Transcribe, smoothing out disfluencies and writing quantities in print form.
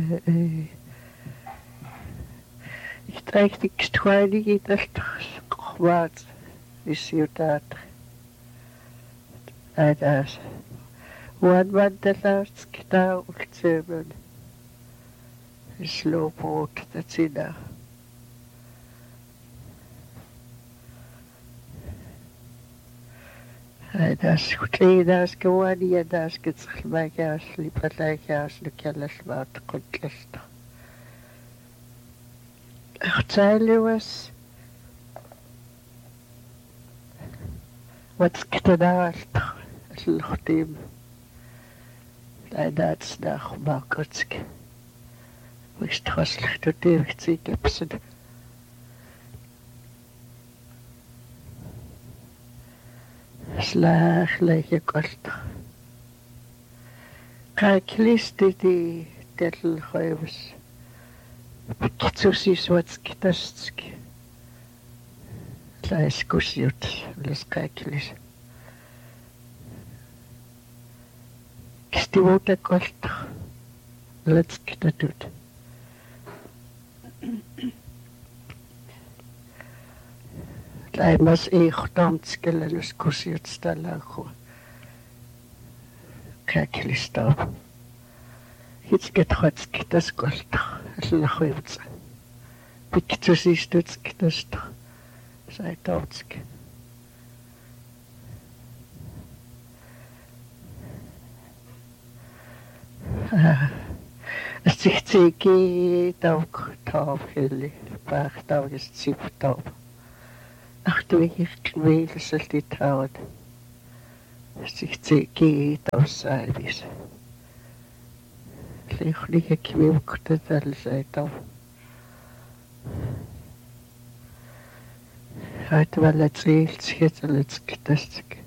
Ich trage die Gestreunige, das Schwarz ist hier da. Das. Man das Arzt da und zähmen. Ist Lohbrot, das sind da. Das das geworden, das gibt's gleich aus, lieber gleich aus, du kennst was, kommt lässt. Ich zeige was geht da aus, nachdem, das nach Markotsk. Ich trasslich, du direkt sie gibst. Slaglige kost. Kaklisti die Detlhoevs. Kitsusi swatski tastski. Laiskusiut, las kaklis. Kistivuta kost. Letski tatut. Läimas ihtamtskelle luskusiut stalaku. Kaklistab. Hitsketratski tas kost. Lahuivtsa. Piktsusistutski tasta. Sai tautski. Sihtseegi tauk taavhilli. Pähtaavist siptaab. Ahtuihkin viiliselti taud. Sihtseegi taussaivis. Liikhliga kivivkutta tällaisai tav. Hait vället siiltsi, että letski tästäkin.